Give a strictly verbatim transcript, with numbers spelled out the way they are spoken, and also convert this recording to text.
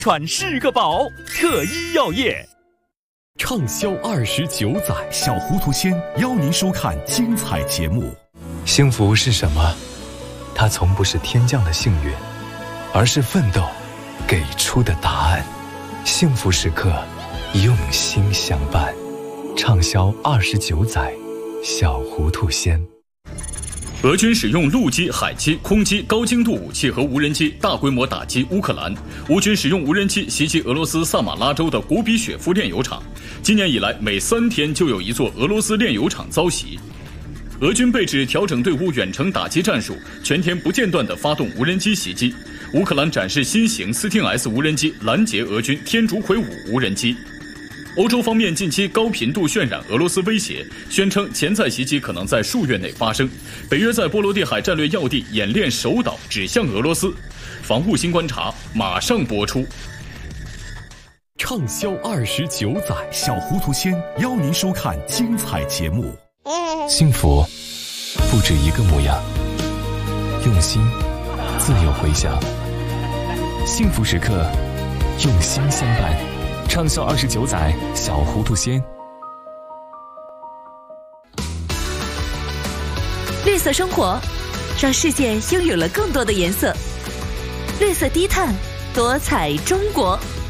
喘是个宝，特医药业。 畅销二十九载，小糊涂仙邀您收看精彩节目。 幸福是什么？它从不是天降的幸运，而是奋斗给出的答案。幸福时刻，用心相伴。畅销二十九载，小糊涂仙。 俄军使用陆基、海基、空基高精度武器和无人机大规模打击乌克兰。乌军使用无人机袭击俄罗斯萨马拉州的古比雪夫炼油厂。今年以来，每三天就有一座俄罗斯炼油厂遭袭。俄军被指调整队伍远程打击战术，全天不间断地发动无人机袭击。乌克兰展示新型斯汀 S 无人机拦截俄军天竺葵五无人机。欧洲方面近期高频度渲染俄罗斯威胁，宣称潜在袭击可能在数月内发生。北约在波罗的海战略要地演练首岛指向俄罗斯。防务新观察马上播出。 畅销二十九载，小糊涂仙邀您收看精彩节目。 幸福不止一个模样，用心自有回响。幸福时刻，用心相伴。畅销二十九载，小糊涂仙。 绿色生活，让世界拥有了更多的颜色。绿色低碳，多彩中国。